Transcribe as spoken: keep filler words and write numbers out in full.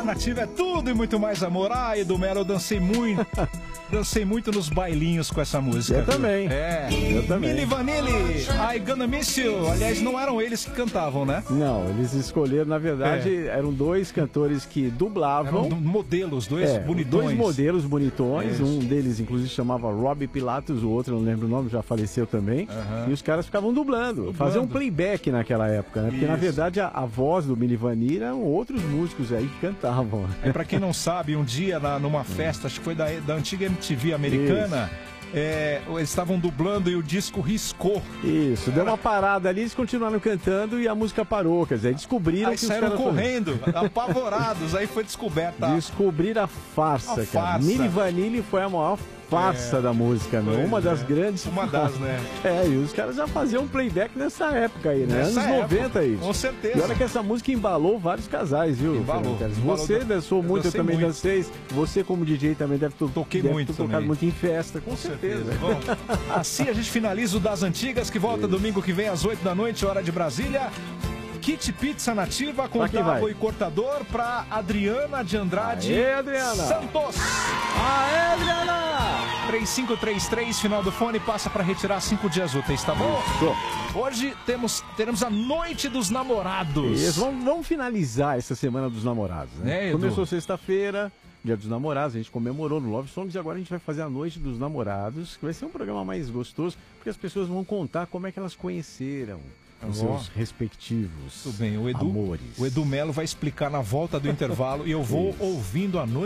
Nativa é tudo e muito mais amor. Ah, Edu Melo, eu dancei muito. Dancei muito nos bailinhos com essa música. Eu viu? também. É. Eu também. Milli Vanilli, I Gonna Miss You. Aliás, não eram eles que cantavam, né? Não, eles escolheram, na verdade, é. eram dois cantores que dublavam. Eram modelos, dois é, bonitões. Dois modelos bonitões. Isso. Um deles, inclusive, chamava Robbie Pilatos, o outro, não lembro o nome, já faleceu também. Uhum. E os caras ficavam dublando, dublando. faziam um playback naquela época, né? Porque, Isso. na verdade, a, a voz do Milli Vanilli eram outros músicos aí que cantavam. É, pra quem não sabe, um dia na, numa festa, acho que foi da, da antiga M T V americana, é, eles estavam dublando e o disco riscou. Isso, deu uma parada ali, eles continuaram cantando e a música parou, quer dizer, descobriram aí que saíram os caras correndo, apavorados, aí foi descoberta. Descobriram a farsa, a cara. farsa. Milli Vanilli foi a maior farsa é, da música, meu. Uma das é. grandes. Uma das, né? É, e os caras já faziam playback nessa época aí, né? Nessa Anos noventa aí. Com certeza. E olha que essa música embalou vários casais, viu? Embalou. Você embalou dançou muito, eu também muito. dancei. Você, como D J, também deve ter Toquei deve muito ter tocado também. muito em festa, com, com certeza. certeza. Bom, assim a gente finaliza o Das Antigas, que volta Isso. domingo que vem às oito da noite, hora de Brasília. Kit Pizza Nativa com tábua e cortador para Adriana de Andrade Aê, Adriana. Santos. Aê, Adriana! três cinco três três, final do fone, passa para retirar cinco dias úteis, tá bom? Isso. Hoje temos, teremos a Noite dos Namorados. Isso, vamos, vamos finalizar essa Semana dos Namorados, né? É, Começou sexta-feira, Dia dos Namorados, a gente comemorou no Love Songs e agora a gente vai fazer a Noite dos Namorados, que vai ser um programa mais gostoso, porque as pessoas vão contar como é que elas conheceram os seus respectivos Tudo bem, o Edu, amores. O Edu Melo vai explicar na volta do intervalo e eu vou Isso. ouvindo a noite.